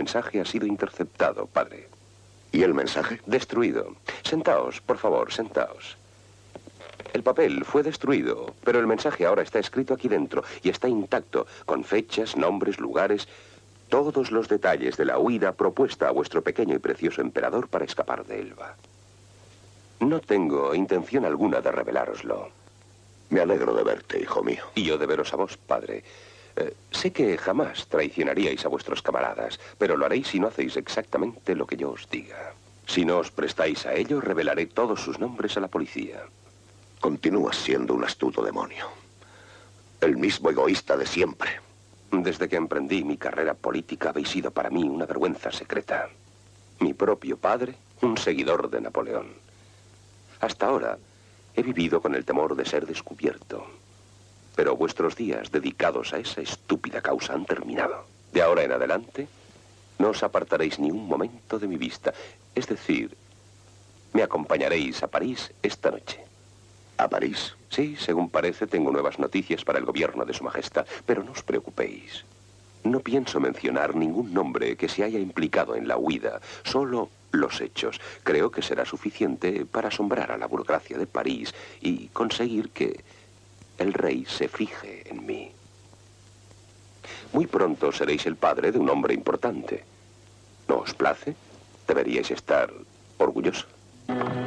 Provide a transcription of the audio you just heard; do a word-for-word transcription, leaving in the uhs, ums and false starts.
mensaje ha sido interceptado, padre. ¿Y el mensaje? Destruido. Sentaos, por favor, sentaos. El papel fue destruido, pero el mensaje ahora está escrito aquí dentro y está intacto, con fechas, nombres, lugares, todos los detalles de la huida propuesta a vuestro pequeño y precioso emperador para escapar de Elba. No tengo intención alguna de revelároslo. Me alegro de verte, hijo mío. Y yo de veros a vos, padre. Eh, sé que jamás traicionaríais a vuestros camaradas, pero lo haréis si no hacéis exactamente lo que yo os diga. Si no os prestáis a ello, revelaré todos sus nombres a la policía. Continúas siendo un astuto demonio. El mismo egoísta de siempre. Desde que emprendí mi carrera política habéis sido para mí una vergüenza secreta. Mi propio padre, un seguidor de Napoleón. Hasta ahora he vivido con el temor de ser descubierto. Pero vuestros días dedicados a esa estúpida causa han terminado. De ahora en adelante, no os apartaréis ni un momento de mi vista. Es decir, me acompañaréis a París esta noche. ¿A París? Sí, según parece, tengo nuevas noticias para el gobierno de Su Majestad. Pero no os preocupéis. No pienso mencionar ningún nombre que se haya implicado en la huida. Solo los hechos. Creo que será suficiente para asombrar a la burocracia de París y conseguir que el rey se fije en mí. Muy pronto seréis el padre de un hombre importante. ¿No os place? Deberíais estar orgullosos.